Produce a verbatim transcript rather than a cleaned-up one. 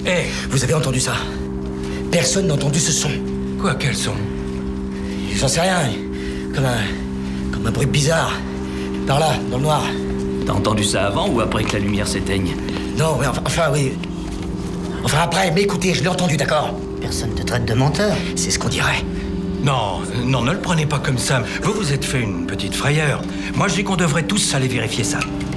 Hé, Vous avez entendu ça? Personne n'a entendu ce son. quoi, quel son? J'en sais rien. Comme un... comme un bruit bizarre. Par là, dans le noir. T'as entendu ça avant ou après que la lumière s'éteigne? Non, oui, enfin, enfin, oui. Enfin, après, mais écoutez, je l'ai entendu, d'accord? Personne te traite de menteur. C'est ce qu'on dirait. Non, non, ne le prenez pas comme ça. Vous vous êtes fait une petite frayeur. Moi, je dis qu'on devrait tous aller vérifier ça.